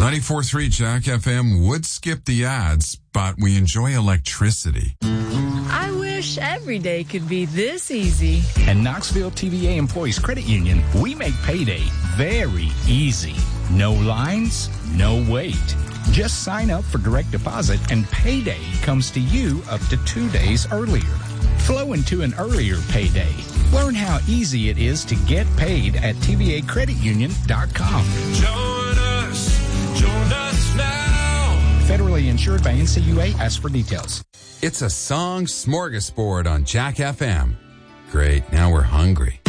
94.3 Jack FM would skip the ads, but we enjoy electricity. I wish every day could be this easy. At Knoxville TVA Employees Credit Union, we make payday very easy. No lines, no wait. Just sign up for direct deposit and payday comes to you up to 2 days earlier. Flow into an earlier payday. Learn how easy it is to get paid at tvacreditunion.com. Join us now. Federally insured by NCUA. Ask for details. It's a song smorgasbord on Jack FM. Great, now we're hungry.